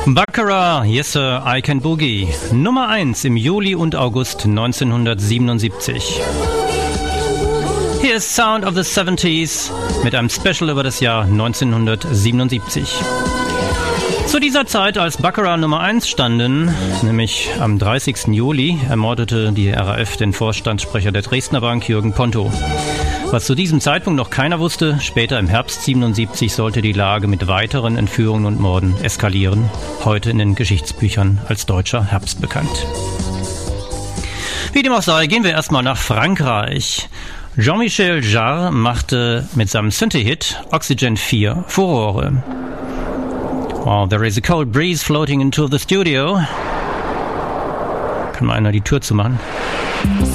Baccarat, Yes Sir, I Can Boogie. Nummer 1 im Juli und August 1977. Hier ist Sound of the 70s mit einem Special über das Jahr 1977. Zu dieser Zeit, als Baccarat Nummer 1 standen, nämlich am 30. Juli, ermordete die RAF den Vorstandssprecher der Dresdner Bank, Jürgen Ponto. Was zu diesem Zeitpunkt noch keiner wusste, später im Herbst 77 sollte die Lage mit weiteren Entführungen und Morden eskalieren, heute in den Geschichtsbüchern als deutscher Herbst bekannt. Wie dem auch sei, gehen wir erstmal nach Frankreich. Jean-Michel Jarre machte mit seinem Synthie-Hit Oxygen 4 Furore. Wow, there is a cold breeze floating into the studio. Kann mal einer die Tür zumachen?